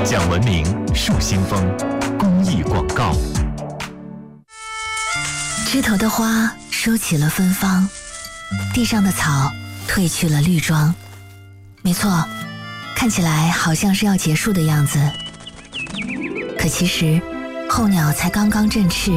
讲文明树新风公益广告。 枝头的花收起了芬芳，地上的草褪去了绿装。没错，看起来好像是要结束的样子，可其实候鸟才刚刚振翅，